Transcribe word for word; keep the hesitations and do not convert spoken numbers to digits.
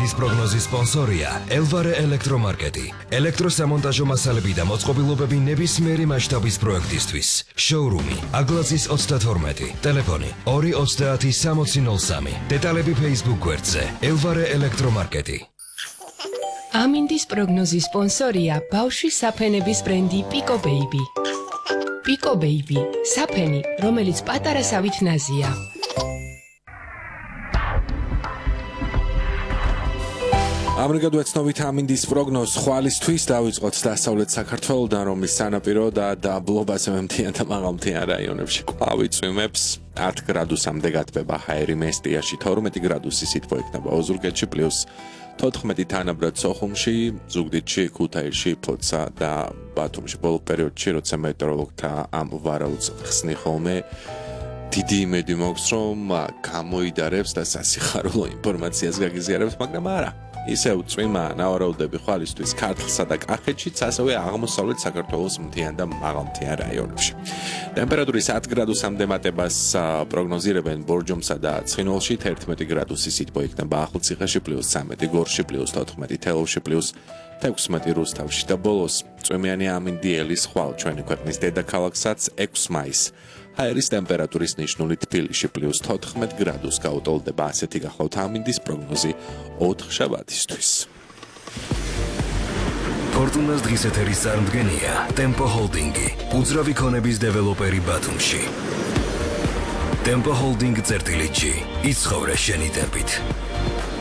ამინდის პროგნოზის სპონსორია ელვარე ელექტრომარკეტი. ელექტროსამონტაჟო მასალები და მოწყობილობები ნებისმიერი მასშტაბის პროექტისთვის. შოურუმი აგლაძის ოცდათორმეტი, ტელეფონი ორი ოცდაათი სამოცი ნოლ სამი. დეტალები Facebook გვერდზე ელვარე ელექტრომარკეტი. ამინდის პროგნოზის სპონსორია ბავშვის საფენების ბრენდი Pico Baby. Pico Baby, საფენი, რომელიც პატარა სავით ნაზია. ამრიგად ვეცნობით ამინდის პროგნოზს ხვალისთვის დავიწყოთ დასავლეთ საქართველოდან, რომლის სანაპირო და დაბლობაზე მთიან და მაღალმთიან რაიონებში კვავი წვიმებს ათ გრადუსამდე გათბება ჰაერი მესტიაში, თორმეტი გრადუსი სითბო იქნება ოზურგეთში პლუს თოთხმეტი თანაბრად სოხუმში, ზუგდიდში, ქუთაისში, ფოცა და ბათუმში. ბოლო პერიოდში, როცა მეტეოროლოგთა ამ ვარაუდს ხსნი ხოლმე, დიდი იმედი მაქვს, რომ გამოიდარებს და სასიხარულო ინფორმაციას გაგიზიარებს, მაგრამ არა. ისევ წვიმა ნავარაუდები ხვალისთვის ქართლსა და კახეთშიც, ასევე აღმოსავლეთ საქართველოს მთიან და მაღალმთიან რაიონებში. ტემპერატურის ათ გრადუსამდე მატებას პროგნოზირებენ ბორჯომსა და ცხინვალში, თერთმეტი გრადუსი სითბო იქნება ახალციხეში, პლუს ცამეტი გორში, პლუს თოთხმეტი თელავში, პლუს ექვსმეტი რუსთავში და ბოლოს წვიმიანი ამინდიელის ხვალ ჩვენი ქვეყნის დედაქალაქსაც ექვსი მაისს. ჰაერის ტემპერატურის ნიშნული თბილისში პლუს თოთხმეტ გრადუსს გაუტოლდება. ასეთი გახლავთ ამინდის პროგნოზი ოთხშაბათისთვის. ფორტუნას დღის ეთერის წარმდგენია Tempo Holding-ი, უძრავი ქონების დეველოპერი ბათუმში. Tempo Holding წერტილი G, იცხოვრე შენი ტემპით.